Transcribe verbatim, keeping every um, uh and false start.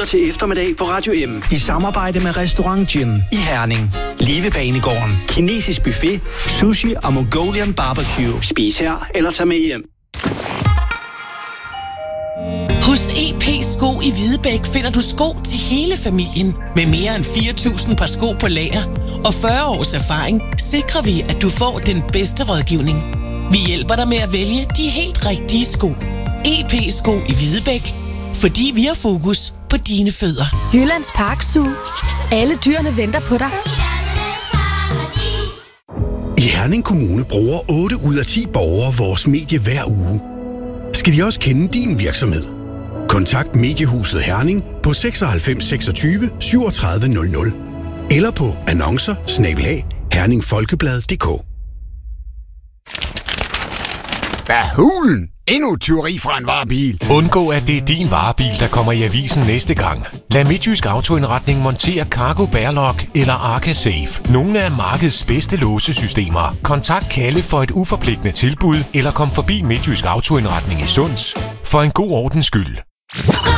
lytter til Eftermiddag på Radio M i samarbejde med Restaurant Gin i Herning. Levebanegården, kinesisk buffet, sushi og Mongolian barbecue. Spis her eller tag med hjem. Hos E P Sko i Hvidebæk finder du sko til hele familien. Med mere end fire tusind par sko på lager og fyrre års erfaring, sikrer vi, at du får den bedste rådgivning. Vi hjælper dig med at vælge de helt rigtige sko. E P Sko i Hvidebæk. Fordi vi har fokus på dine fødder. Jyllands Park Zoo. Alle dyrene venter på dig. I Herning Kommune bruger otte ud af ti borgere vores medie hver uge. Skal de også kende din virksomhed? Kontakt Mediehuset Herning på seksoghalvfems seksogtyve syvogtredive nul nul eller på annoncer snabel-a herningfolkeblad punktum d k. Hvad hulen? Endnu et tyveri fra en varebil. Undgå, at det er din varebil, der kommer i avisen næste gang. Lad Midtjysk Autoindretning montere Cargo Bearlock eller Arca Safe. Nogle af markedets bedste låsesystemer. Kontakt Kalle for et uforpligtende tilbud, eller kom forbi Midtjysk Autoindretning i Sunds. For en god ordens skyld.